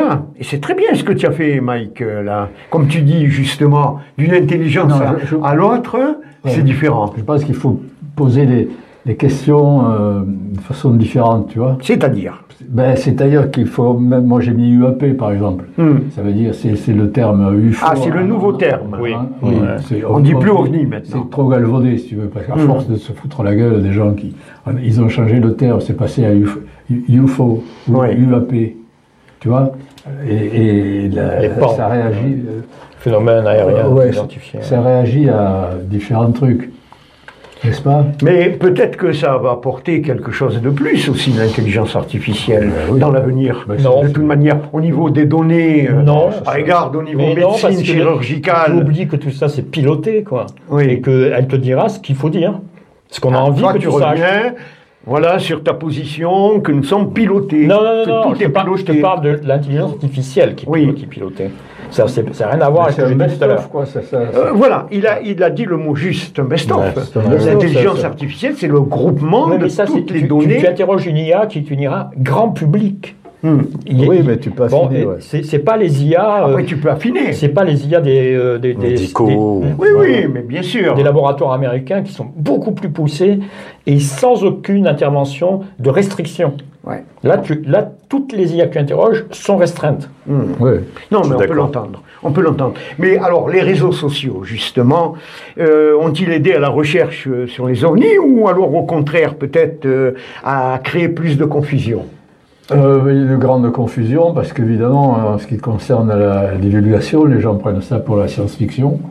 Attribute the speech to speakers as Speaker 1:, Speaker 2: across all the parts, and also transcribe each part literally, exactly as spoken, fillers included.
Speaker 1: Voilà, et c'est très bien ce que tu as fait, Mike, euh, là. Comme tu dis, justement, d'une intelligence
Speaker 2: Non,
Speaker 1: à,
Speaker 2: je- je-
Speaker 1: à l'autre,
Speaker 2: Ouais.
Speaker 1: c'est différent.
Speaker 2: Je pense qu'il faut poser les, les questions euh, de façon différente, tu vois.
Speaker 1: C'est-à-dire.
Speaker 2: Ben, c'est-à-dire qu'il faut, même moi j'ai mis U A P par exemple,
Speaker 1: Hmm.
Speaker 2: ça veut dire, c'est c'est le terme U F O.
Speaker 1: Ah, c'est le
Speaker 2: hein,
Speaker 1: nouveau
Speaker 2: hein,
Speaker 1: terme.
Speaker 3: Oui.
Speaker 2: hein, oui,
Speaker 3: Ouais.
Speaker 2: c'est-
Speaker 1: On dit plus OVNI maintenant.
Speaker 2: C'est trop galvaudé, si tu veux, parce qu'à
Speaker 1: Mm.
Speaker 2: force de se foutre la gueule des gens qui. Ils ont changé le terme, c'est passé à U F O, U F O ou
Speaker 1: Ouais.
Speaker 2: U A P, tu vois, et, et la-
Speaker 3: Les pans.
Speaker 2: ça réagit. euh,
Speaker 3: Phénomène aérien
Speaker 2: ouais,
Speaker 3: identifié.
Speaker 2: ça réagit à différents trucs, n'est-ce pas?
Speaker 1: Mais peut-être que ça va apporter quelque chose de plus aussi, l'intelligence artificielle,
Speaker 2: Ben oui.
Speaker 1: dans l'avenir.
Speaker 2: Ben,
Speaker 3: Non.
Speaker 1: De toute manière, au niveau des données, euh,
Speaker 3: Non.
Speaker 1: regarde, au niveau
Speaker 3: Mais non, parce
Speaker 1: médecine
Speaker 3: que
Speaker 1: chirurgicale.
Speaker 3: Tu oublies que tout ça, c'est piloté, quoi.
Speaker 1: Oui.
Speaker 3: Et qu'elle te dira ce qu'il faut dire. Ce qu'on a envie
Speaker 1: Toi,
Speaker 3: que
Speaker 1: tu
Speaker 3: tu saches.
Speaker 1: reviens, voilà, sur ta position, que nous sommes pilotés.
Speaker 3: Non, non,
Speaker 1: que
Speaker 3: non, non,
Speaker 1: tout
Speaker 3: je,
Speaker 1: est
Speaker 3: te parle, je te
Speaker 1: piloté.
Speaker 3: parle de l'intelligence artificielle qui,
Speaker 1: Oui.
Speaker 3: qui est pilotée. Ça n'a rien à voir avec ce
Speaker 2: C'est
Speaker 3: que
Speaker 2: un
Speaker 3: j'ai dit tout à
Speaker 2: best-of,
Speaker 3: l'heure.
Speaker 2: quoi. Ça, ça,
Speaker 1: Euh,
Speaker 2: ça-
Speaker 1: voilà, il a, il a dit le mot juste, un best-of.
Speaker 2: Best-of. Best-of,
Speaker 1: L'intelligence
Speaker 2: ça, ça.
Speaker 1: artificielle, c'est le groupement
Speaker 3: Ouais,
Speaker 1: de
Speaker 3: mais ça, c'est-
Speaker 1: toutes les
Speaker 3: tu,
Speaker 1: données.
Speaker 3: Tu, tu interroges une I A qui est une I A grand public.
Speaker 1: Hmm.
Speaker 3: Il-
Speaker 2: Oui,
Speaker 3: il-
Speaker 2: mais tu peux
Speaker 3: bon,
Speaker 2: affiner,
Speaker 3: et
Speaker 2: ouais.
Speaker 3: c'est c'est pas les I A. euh,
Speaker 1: Après, tu peux affiner.
Speaker 3: c'est pas les I A des, euh, des, des,
Speaker 4: Médicaux.
Speaker 3: des-
Speaker 1: Oui, oui, mais bien sûr.
Speaker 3: des laboratoires américains qui sont beaucoup plus poussés et sans aucune intervention de restriction.
Speaker 1: Ouais.
Speaker 3: Là, tu, là, toutes les I A que tu interroges sont restreintes.
Speaker 1: Hmm.
Speaker 2: Ouais.
Speaker 1: Non,
Speaker 4: suis
Speaker 1: mais on peut
Speaker 4: d'accord.
Speaker 1: l'entendre. On peut l'entendre. Mais alors, les réseaux sociaux, justement, euh, ont-ils aidé à la recherche euh, sur les ovnis ou alors au contraire, peut-être, euh, à créer plus de confusion?
Speaker 2: Euh, il y a une grande confusion parce qu'évidemment, en ce qui concerne la divulgation, les gens prennent ça pour la science-fiction.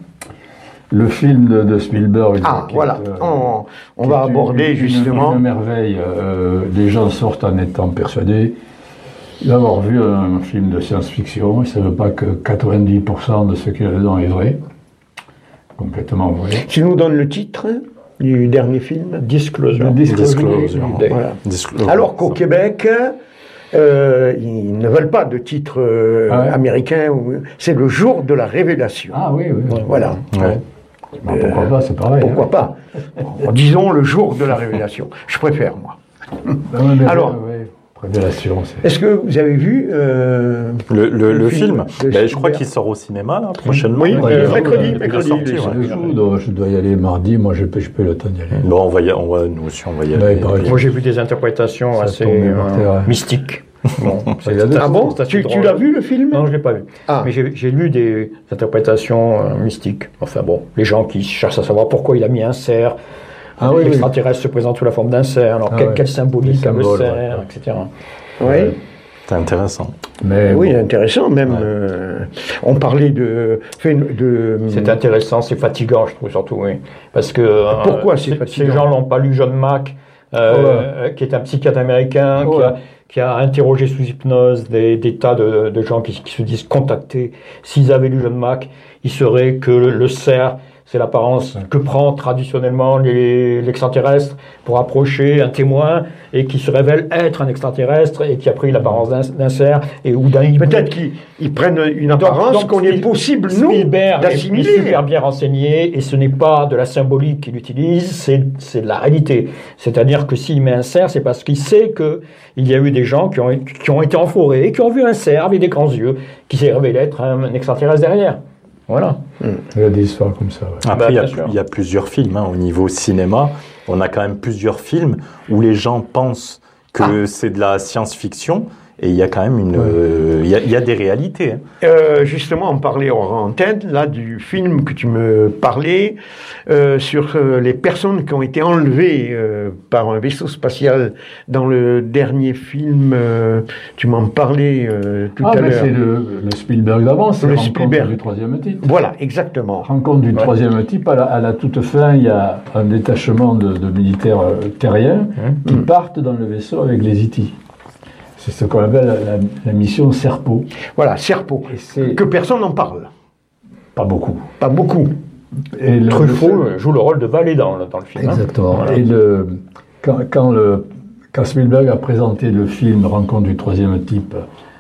Speaker 2: Le film de, de Spielberg.
Speaker 1: Ah,
Speaker 2: qui est,
Speaker 1: voilà.
Speaker 2: euh,
Speaker 1: On, on
Speaker 2: qui
Speaker 1: va
Speaker 2: est une-
Speaker 1: aborder
Speaker 2: une-
Speaker 1: justement.
Speaker 2: Une merveille. Euh, les gens sortent en étant persuadés d'avoir vu un film de science-fiction. Ça ne veut pas que quatre-vingt-dix pour cent de ce qu'il y a dedans est vrai. Complètement vrai.
Speaker 1: Tu nous donnes le titre du dernier film?
Speaker 3: Disclosure.
Speaker 4: Disclosure.
Speaker 1: Voilà.
Speaker 4: Disclosure.
Speaker 1: Alors qu'au Québec, euh, ils ne veulent pas de titre euh,
Speaker 2: Ah ouais.
Speaker 1: américain. ou- C'est le jour de la révélation.
Speaker 2: Ah oui, oui.
Speaker 1: Voilà.
Speaker 4: Ouais.
Speaker 2: Bon, pourquoi pas, c'est pareil.
Speaker 1: Pourquoi
Speaker 2: hein.
Speaker 1: pas? Bon, disons le jour de la révélation. Je préfère, moi.
Speaker 2: Ah ouais, mais
Speaker 1: Alors-
Speaker 2: ouais, ouais, révélation, c'est.
Speaker 1: Est-ce que vous avez vu euh,
Speaker 4: Le, le,
Speaker 1: Le
Speaker 4: le
Speaker 1: film
Speaker 4: film,
Speaker 1: de
Speaker 4: ben, je crois
Speaker 1: Spielberg.
Speaker 4: qu'il sort au cinéma là, prochainement.
Speaker 1: Oui,
Speaker 4: Ouais,
Speaker 1: euh,
Speaker 4: il est-
Speaker 1: mercredi,
Speaker 4: il est
Speaker 1: mercredi,
Speaker 4: sorti,
Speaker 1: il est
Speaker 4: ouais.
Speaker 1: sorti.
Speaker 2: Je dois, je dois y aller mardi, moi j'ai pas j'ai pas eu le temps d'y aller.
Speaker 4: Bon, on va y, on va, nous aussi, on va y
Speaker 2: Ouais,
Speaker 4: aller.
Speaker 2: pareil.
Speaker 3: Moi, j'ai vu des interprétations
Speaker 2: Ça
Speaker 3: assez
Speaker 2: tombait
Speaker 3: euh,
Speaker 2: par terre, ouais.
Speaker 3: mystiques. Bon,
Speaker 2: Il y a deux
Speaker 3: ah bon
Speaker 2: fois.
Speaker 1: Tu, tu l'as vu le film?
Speaker 3: Non, je ne l'ai pas vu.
Speaker 1: Ah.
Speaker 3: Mais j'ai j'ai lu des interprétations euh, mystiques. Enfin bon, les gens qui cherchent à savoir pourquoi il a mis un cerf.
Speaker 2: Ah oui, oui.
Speaker 3: L'extraterrestre se présente sous la forme d'un cerf. Alors,
Speaker 2: Ah
Speaker 3: quel,
Speaker 2: ouais.
Speaker 3: quel symbolique
Speaker 2: Les
Speaker 3: a le
Speaker 2: symboles,
Speaker 3: cerf,
Speaker 2: ouais.
Speaker 3: et cetera.
Speaker 1: Oui.
Speaker 4: C'est intéressant.
Speaker 2: Mais
Speaker 1: Oui,
Speaker 2: bon.
Speaker 1: intéressant même. euh, on parlait de. fait, de
Speaker 3: C'est intéressant, c'est fatigant, je trouve surtout, oui. Parce que euh,
Speaker 1: Pourquoi c'est
Speaker 3: ces-
Speaker 1: fatigant
Speaker 3: Ces gens n'ont pas lu John Mack, euh,
Speaker 2: Oh ouais.
Speaker 3: euh, qui est un psychiatre américain,
Speaker 2: Oh
Speaker 3: qui,
Speaker 2: ouais.
Speaker 3: a, qui a interrogé sous hypnose des, des tas de, de gens qui, qui se disent contactés. S'ils avaient lu John Mack, ils sauraient que le, le cerf, c'est l'apparence que prend traditionnellement les- l'extraterrestre pour approcher un témoin et qui se révèle être un extraterrestre et qui a pris l'apparence d'un d'un cerf et ou d'un hibou.
Speaker 1: Peut-être qu'ils ils prennent une apparence
Speaker 3: Donc- donc
Speaker 1: qu'on est
Speaker 3: Spiel-
Speaker 1: possible, nous,
Speaker 3: Spielberg est- est
Speaker 1: d'assimiler.
Speaker 3: super bien renseigné et ce n'est pas de la symbolique qu'il utilise, c'est c'est de la réalité. C'est-à-dire que s'il met un cerf, c'est parce qu'il sait que il y a eu des gens qui ont, qui ont été en forêt, qui ont vu un cerf avec des grands yeux, qui s'est révélé être un, un extraterrestre derrière. Voilà.
Speaker 2: Il y a des histoires comme ça. ouais.
Speaker 4: Après,
Speaker 3: Bah,
Speaker 4: il y a
Speaker 3: bien sûr.
Speaker 4: il y a plusieurs films. hein, au niveau cinéma, on a quand même plusieurs films où les gens pensent que c'est de la science-fiction et il y a quand même une, euh, il y a- il y a des réalités. hein.
Speaker 1: Euh, justement, on parlait en antenne, là, du film que tu me parlais, euh, sur euh, les personnes qui ont été enlevées euh, par un vaisseau spatial dans le dernier film. euh, tu m'en parlais euh, tout
Speaker 2: Ah,
Speaker 1: à
Speaker 2: mais
Speaker 1: l'heure.
Speaker 2: c'est le, le Spielberg d'avant, c'est
Speaker 1: Le
Speaker 2: Rencontre
Speaker 1: Spielberg.
Speaker 2: du troisième type.
Speaker 1: Voilà, exactement.
Speaker 2: Rencontre du
Speaker 3: Ouais.
Speaker 2: troisième type, à la, à la toute fin, il y a un détachement de, de militaires euh, terriens qui partent dans le vaisseau avec les I T. C'est ce qu'on appelle la, la- la mission Serpo.
Speaker 1: Voilà, Serpo.
Speaker 2: Et c'est
Speaker 1: Que personne n'en parle.
Speaker 2: pas beaucoup.
Speaker 1: Pas beaucoup.
Speaker 2: Et le-
Speaker 3: Truffaut
Speaker 2: le-
Speaker 3: euh, joue le rôle de valet dans, le- dans le film. hein.
Speaker 2: Exactement.
Speaker 3: Voilà.
Speaker 2: Et le, quand, quand, le, quand Spielberg a présenté le film Rencontre du troisième type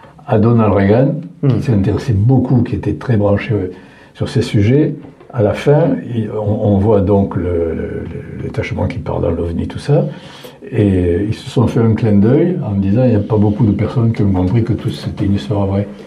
Speaker 2: à Donald Reagan, qui s'est intéressé beaucoup, qui était très branché euh, sur ces sujets, à la fin, il- on, on voit donc le, le- le détachement qui part dans l'OVNI, tout ça, et ils se sont fait un clin d'œil en disant il n'y a pas beaucoup de personnes qui ont compris que tout c'était une histoire vraie.